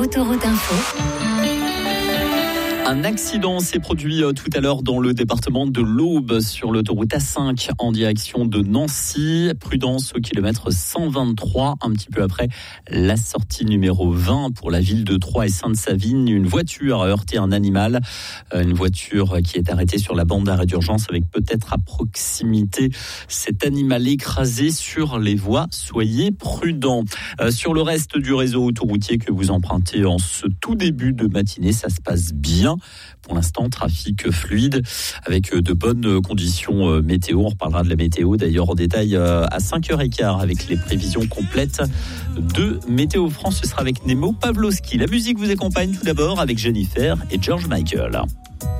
Autoroute Info. Un accident s'est produit tout à l'heure dans le département de l'Aube sur l'autoroute A5 en direction de Nancy. Prudence au kilomètre 123, un petit peu après la sortie numéro 20 pour la ville de Troyes et Sainte-Savine. Une voiture a heurté un animal, une voiture qui est arrêtée sur la bande d'arrêt d'urgence avec peut-être à proximité cet animal écrasé sur les voies. Soyez prudents. Sur le reste du réseau autoroutier que vous empruntez en ce tout début de matinée, ça se passe bien. Pour l'instant, trafic fluide avec de bonnes conditions météo. On reparlera de la météo d'ailleurs en détail à 5h15 avec les prévisions complètes de Météo France. Ce sera avec Nemo Pavlovski. La musique vous accompagne tout d'abord avec Jennifer et George Michael.